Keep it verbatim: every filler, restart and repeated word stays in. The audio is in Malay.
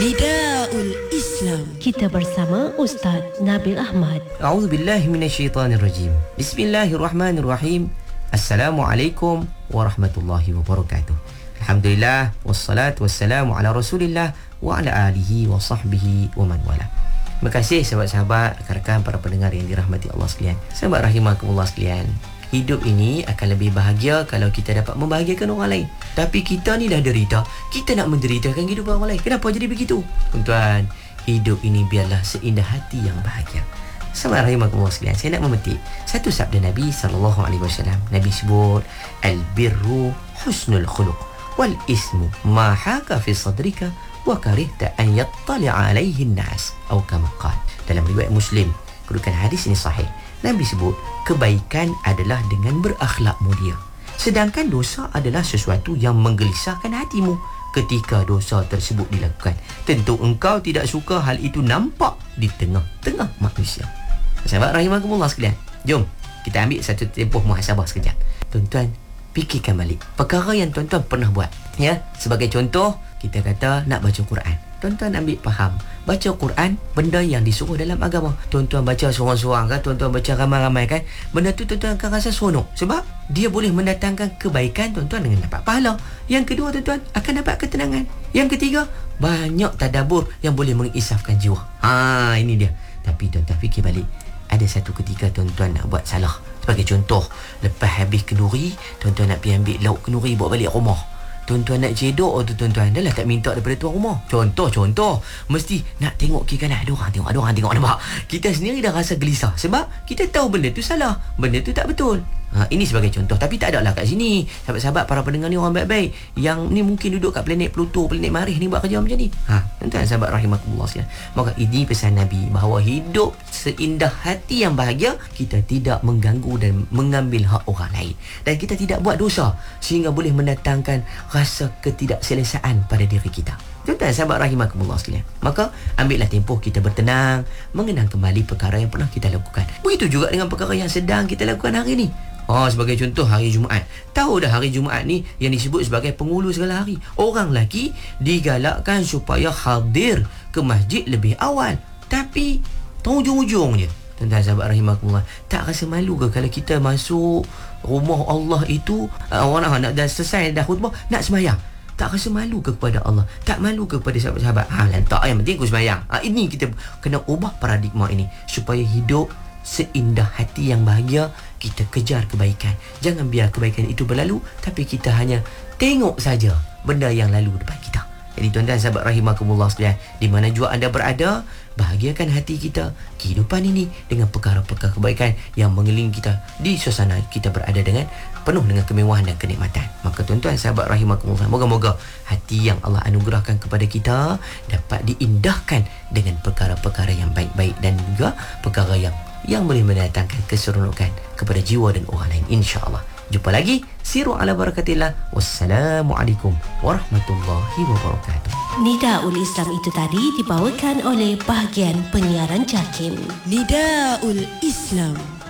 Nidaul Islam. Kita bersama Ustaz Nabil Ahmad. A'udzubillahi minasyaitanirrajim. Bismillahirrahmanirrahim. Assalamualaikum warahmatullahi wabarakatuh. Alhamdulillah wassalatu wassalamu ala Rasulillah wa ala alihi wa sahbihi wa man wala. Terima kasih sahabat-sahabat, rakan-rakan, para pendengar yang dirahmati Allah sekalian. Sahabat rahimakumullah sekalian. Hidup ini akan lebih bahagia kalau kita dapat membahagiakan orang lain. Tapi kita ni dah derita, kita nak menderitakan kehidupan orang lain. Kenapa jadi begitu? Tuan-tuan, hidup ini biarlah seindah hati yang bahagia. Sahabat rahimakumullah sekalian, saya nak memetik satu sabda Nabi sallallahu alaihi wasallam. Nabi sebut, al-birru husnul khuluq wal ismu ma haka fi sadrika wa karihta an yattali'a alaihi an-nas atau kama qala. Dalam riwayat Muslim, kedudukan hadis ini sahih. Nabi sebut, kebaikan adalah dengan berakhlak mulia. Sedangkan dosa adalah sesuatu yang menggelisahkan hatimu ketika dosa tersebut dilakukan. Tentu engkau tidak suka hal itu nampak di tengah-tengah manusia. Sahabat rahimakumullah sekalian, jom kita ambil satu tempoh muhasabah sekejap. Tuan-tuan, fikirkan balik perkara yang tuan-tuan pernah buat. Ya, sebagai contoh, kita kata nak baca Quran. Tuan-tuan ambil faham, baca Quran benda yang disuruh dalam agama. Tuan-tuan baca seorang-seorang kan, tuan-tuan baca ramai-ramai kan, benda tu tuan-tuan akan rasa seronok sebab dia boleh mendatangkan kebaikan tuan-tuan dengan dapat pahala. Yang kedua, tuan-tuan akan dapat ketenangan. Yang ketiga, banyak tadabbur yang boleh mengisafkan jiwa. Ha, ini dia. Tapi tuan-tuan fikir balik, ada satu ketika tuan-tuan nak buat salah. Sebagai contoh, lepas habis kenduri, tuan-tuan nak pergi ambil lauk kenduri bawa balik rumah. Tuan-tuan nak cedok tu tuan-tuan, dah lah tak minta daripada tuan rumah. Contoh-contoh, mesti nak tengok kiri kanan. Ada orang tengok, ada orang tengok, nampak? Kita sendiri dah rasa gelisah sebab kita tahu benda tu salah, benda tu tak betul. Ha, ini sebagai contoh. Tapi tak adalah kat sini, sahabat-sahabat, para pendengar ni orang baik-baik yang ni mungkin duduk kat planet Pluto, planet Marikh ni buat kerja macam ni. Ha, tuan-tuan sahabat rahimakumullah sekalian. Maka ini pesan Nabi bahawa hidup seindah hati yang bahagia, kita tidak mengganggu dan mengambil hak orang lain, dan kita tidak buat dosa sehingga boleh mendatangkan rasa ketidakselesaan pada diri kita. Tuan-tuan sahabat rahimakumullah sekalian, maka ambillah tempoh kita bertenang, mengenang kembali perkara yang pernah kita lakukan. Begitu juga dengan perkara yang sedang kita lakukan hari ini. Oh, sebagai contoh hari Jumaat. Tahu dah hari Jumaat ni yang disebut sebagai penghulu segala hari. Orang lelaki digalakkan supaya hadir ke masjid lebih awal. Tapi ujung-ujung je, tuan-tuan sahabat rahimakumullah, tak rasa malu ke kalau kita masuk rumah Allah itu, orang nak dah selesai dah khutbah, nak sembahyang? Tak rasa malu ke kepada Allah? Tak malu ke kepada sahabat-sahabat? Ha, lantak, yang penting aku sembahyang. Ha, ini kita kena ubah paradigma ini supaya hidup seindah hati yang bahagia. Kita kejar kebaikan. Jangan biar kebaikan itu berlalu, tapi kita hanya tengok saja benda yang lalu depan kita. Jadi tuan-tuan sahabat rahimakumullah sekalian, di mana jua anda berada, bahagiakan hati kita, kehidupan ini dengan perkara-perkara kebaikan yang mengelilingi kita di suasana kita berada dengan penuh dengan kemewahan dan kenikmatan. Maka tuan-tuan sahabat rahimakumullah, moga-moga hati yang Allah anugerahkan kepada kita dapat diindahkan dengan perkara-perkara yang baik-baik dan juga perkara yang yang boleh mendatangkan keseronokan kepada jiwa dan orang lain, insya-Allah. Jumpa lagi, siru ala barakatillah. Wassalamualaikum warahmatullahi wabarakatuh. Nidaul Islam itu tadi dibawakan oleh bahagian penyiaran JAKIM. Nidaul Islam.